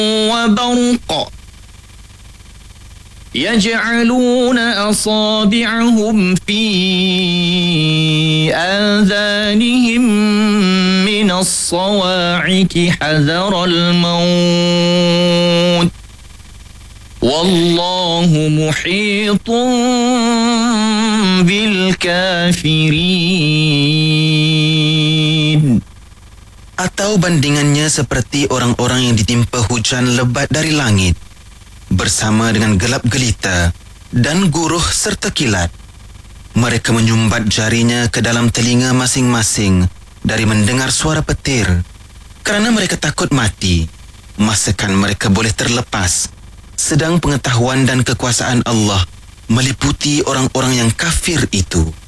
وبرق يجعلون أصابعهم في آذانهم من الصواعق حذر الموت والله محيط بالكافرين. Atau bandingannya seperti orang-orang yang ditimpa hujan lebat dari langit bersama dengan gelap gelita dan guruh serta kilat. Mereka menyumbat jarinya ke dalam telinga masing-masing dari mendengar suara petir kerana mereka takut mati masakan mereka boleh terlepas, sedang pengetahuan dan kekuasaan Allah meliputi orang-orang yang kafir itu.